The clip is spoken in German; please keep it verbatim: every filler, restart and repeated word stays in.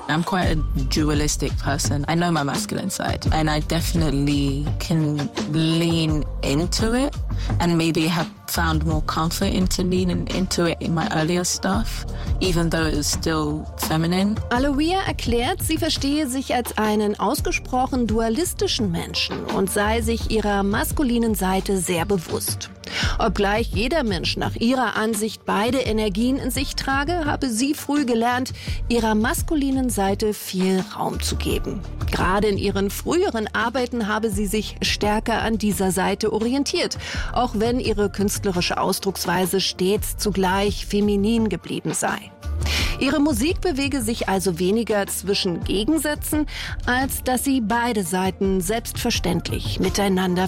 I'm quite a dualistic person. I know my masculine side and I definitely can lean into it and maybe have found more comfort into leaning into it in my earlier stuff, even though it was still feminine. Aloia erklärt, sie verstehe sich als einen ausgesprochen dualistischen Menschen und sei sich ihrer maskulinen Seite sehr bewusst. Obgleich jeder Mensch nach ihrer Ansicht beide Energien in sich trage, habe sie früh gelernt, ihrer maskulinen Seite viel Raum zu geben. Gerade in ihren früheren Arbeiten habe sie sich stärker an dieser Seite orientiert, auch wenn ihre künstlerische Ausdrucksweise stets zugleich feminin geblieben sei. Ihre Musik bewege sich also weniger zwischen Gegensätzen, als dass sie beide Seiten selbstverständlich miteinander